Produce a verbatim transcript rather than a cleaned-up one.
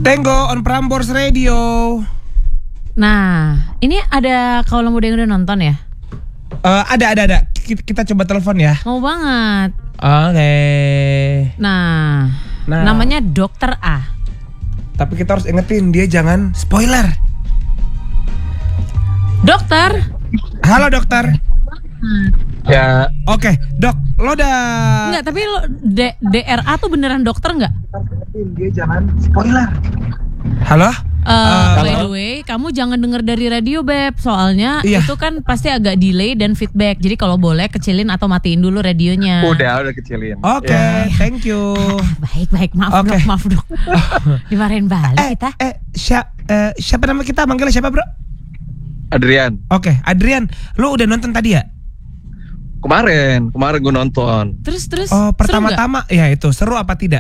Tenggo on Prambors Radio. Nah, ini ada kaulah muda yang udah nonton ya? Uh, ada, ada, ada. Kita, kita coba telepon ya. Mau banget. Oke. Okay. Nah, nah, namanya Dokter A. Tapi kita harus ingetin dia jangan spoiler. Dokter. Halo dokter. Ya. Oke, okay, dok, lo udah. Enggak, tapi lo D, DRA tuh beneran dokter nggak? Dia jangan spoiler. Halo? Uh, uh, by the way, kamu jangan denger dari radio, Beb. Soalnya iya. itu kan pasti agak delay dan feedback. Jadi kalau boleh kecilin atau matiin dulu radionya. Udah, udah kecilin. Oke, okay, ya. thank you. Baik, baik, maaf okay. dok, maaf dok. Dimarahin balik eh, kita. Eh, siapa, uh, siapa nama kita? Manggilnya siapa, bro? Adrian. Oke, okay, Adrian, lo udah nonton tadi ya? Kemarin, kemarin gue nonton. Terus, terus. Oh, pertama-tama ya itu seru apa tidak?